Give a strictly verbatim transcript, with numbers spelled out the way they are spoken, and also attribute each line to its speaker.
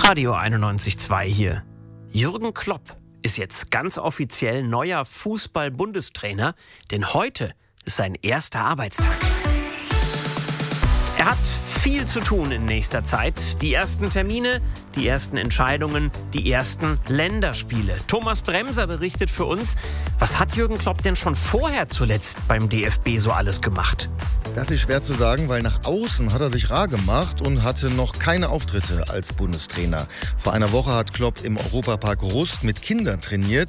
Speaker 1: Radio einundneunzig Komma zwei hier. Jürgen Klopp ist jetzt ganz offiziell neuer Fußball-Bundestrainer, denn heute ist sein erster Arbeitstag. Er hat viel zu tun in nächster Zeit. Die ersten Termine, die ersten Entscheidungen, die ersten Länderspiele. Thomas Bremser berichtet für uns, was hat Jürgen Klopp denn schon vorher zuletzt beim D F B so alles gemacht?
Speaker 2: Das ist schwer zu sagen, weil nach außen hat er sich rar gemacht und hatte noch keine Auftritte als Bundestrainer. Vor einer Woche hat Klopp im Europapark Rust mit Kindern trainiert.